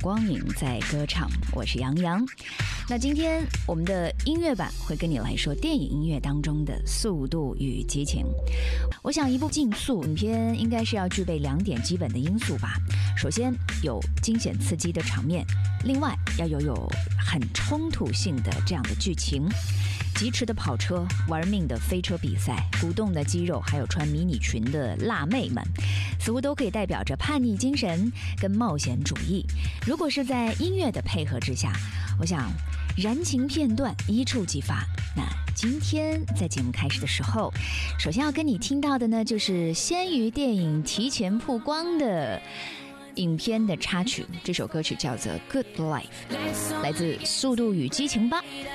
光影在歌唱，我是杨洋。那今天我们的音乐版会跟你来说电影音乐当中的速度与激情。我想一部竞速影片应该是要具备2点基本的因素吧。首先有惊险刺激的场面，另外要有很冲突性的这样的剧情。疾驰的跑车，玩命的飞车比赛，鼓动的肌肉，还有穿迷你裙的辣妹们，似乎都可以代表着叛逆精神跟冒险主义。如果是在音乐的配合之下，我想燃情片段一触即发。那今天在节目开始的时候，首先要跟你听到的呢，就是先于电影提前曝光的影片的插曲，这首歌曲叫做《Good Life》，来自《速度与激情》吧。